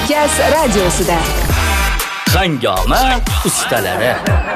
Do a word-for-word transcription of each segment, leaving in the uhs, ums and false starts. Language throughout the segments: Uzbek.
Markaz radiosida Hangoma ustalari.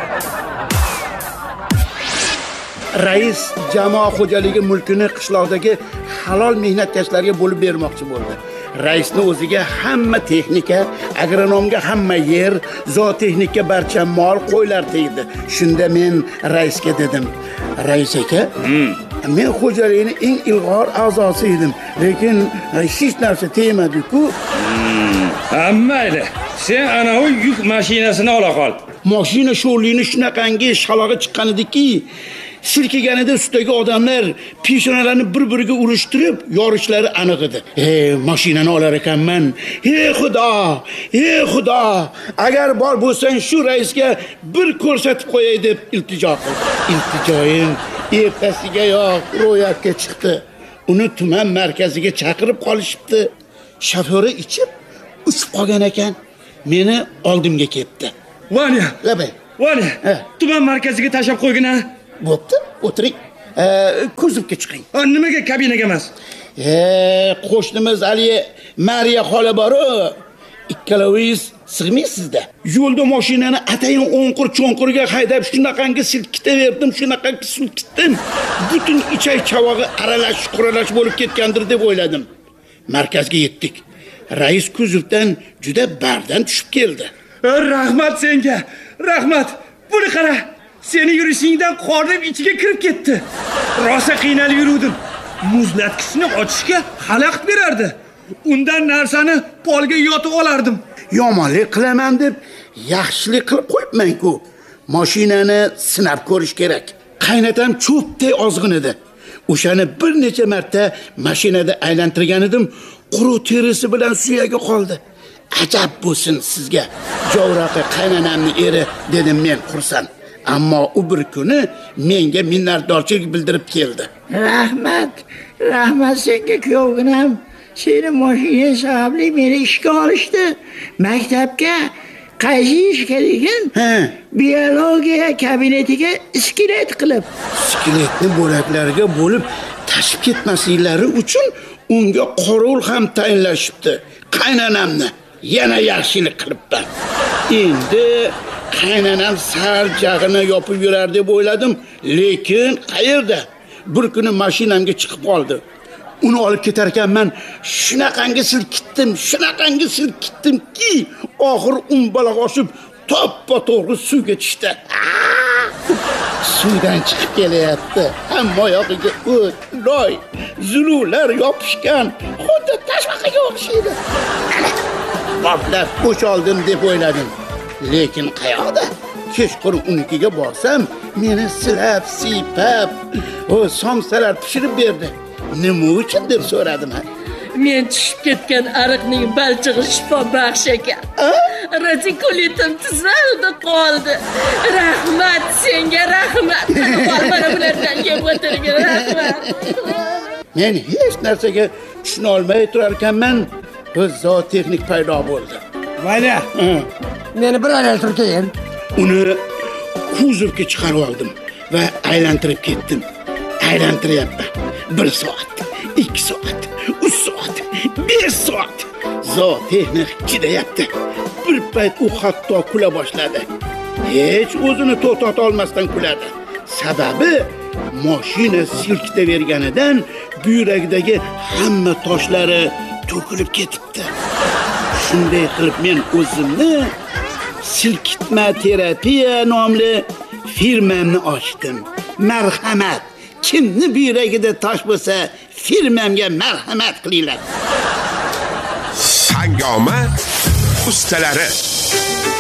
Rais jamoa xo'jaligi mulkini qishloqdagi halol mehnatkashlarga bo'lib bermoqchi bo'ldi. Raisning o'ziga hamma texnika, agronomga hamma yer, zootexnika barcha mol qo'ylar tegdi. Shunda men raisga dedim: "Rais aka, hmm. men xo'jalikning eng ilg'or a'zosi edim, lekin hech narsa tegmadi-ku." Hmm. Hammayli. Sen ana o yuk mashinasini ola qol. Mashina sho'rligini shunaqangi shalog'i chiqqan ediki, silkiganida ustidagi odamlar peshonalarini bir-biriga urishtirib, yorishlari aniq edi. Ey, mashinani olar ekanman. Ey Xudo, ey Xudo, agar bor bo'lsang shu raisga bir ko'rsatib qo'yay deb iltijo qildim. Iltijoyim ertasigayoq ro'yobga chiqdi. Uni tuman markaziga chaqirib qolishibdi. Shoferi ichib, uchib qolgan ekan. Meni oldimga kelibdi. Vanya, labay. Vanya, tuman markaziga tashab qo'ygina. Bo'pti, o'tiring. E, kuzovga chiqing. Ha, nimaga kabinaga emas? E, qo'shnimiz Ali Mariya xola bor-ku. Ikkalovingiz sig'maysizda. Yo'lda mashinani atayin o'nqir cho'nqirga haydab shunaqangi silkitaverdim, shunaqangi silkitdim. Butun ichay chavog'i aralash, quralash bo'lib ketgandir deb o'yladim. Markazga yetdik. Rais kuzovdan juda bardan tushib keldi. Rahmat senga. Rahmat. Buni qara. Seni yurishingdan qornim ichiga kirib ketdi. Rosa qiynalib yurdim. Muzlatkichni ochishga xalaqit berardi. Undan narsani polga yotib olardim. Yomonlik qilaman deb yaxshilik qilib qo'yibman-ku. Mashinani sinab ko'rish kerak. Qaynatam cho'pday ozg'in edi. O'shani bir necha marta mashinada aylantirgan edim, quruq terisi bilan suyagi qoldi. Ajab bo'lsin sizga. Jovraqa qaynanamning eri dedim men xursand. Ammo u bir kuni menga minnatdorchilik bildirib keldi. Rahmat, rahmat senga kuyovginam. Seni mashina sababli meni ishga olishdi. Maktabga qaysi ish kerakkan? Biologiya kabinetiga iskelet qilib. Iskeletni bo'laklariga bo'lib tashib ketmasliklari uchun unga qorovul ham tayinlashibdi. Qaynanamni yana yaxshilik qilibman. Endi qaynanam sar jag'ini yopib yurar deb o'yladim, lekin qayerda? Bir kuni mashinamga chiqib qoldi. Uni olib ketar ekanman, shunaqangi silkitdim, shunaqangi silkitdimki, oxir umbaloq oshib toppa-to'g'ri suvga tushdi. Suvdan chiqib kelyapti. Hamma yog'iga o't, loy, zuluvlar yopishgan, xuddi tashvaqaga o'xshaydi. Qoplab bo'shaldim deb o'yladim. Lekin qayoqda? Kechqurun unikiga borsam, meni silab, siypab, o somsalar pishirib berdi. Nima uchun deb so'radim. Men tushib ketgan ariqning balchig'i shifo baxsh ekan. Radikulitim tuzaldi qoldi. Rahmat senga, rahmat. Mana bulardan yeb o'tirgan, rahmat. Men hech narsaga tushuna olmay turar ekanman, bir zootexnik paydo bo'ldi. Vanya, meni bir aylantirib keyin. Uni kuzovga chiqarib oldim va aylantirib ketdim. Aylantiryapman. bir soat, ikki soat, uch soat, besh soat. Zootexnik chidayapti. Bir payt u hatto kula boshladi. Hech o'zini to'xtata olmasdan kuladi. Sababi mashina silkitaverganidan buyrakdagi hamma toshlari to'kilib ketibdi. Shunday qilib men o'zimni silkitma terapiya nomli firmamni ochdim. Marhamat, kimni buyragida tosh bo'lsa, firmamga marhamat qilinglar. Hangoma ustalari.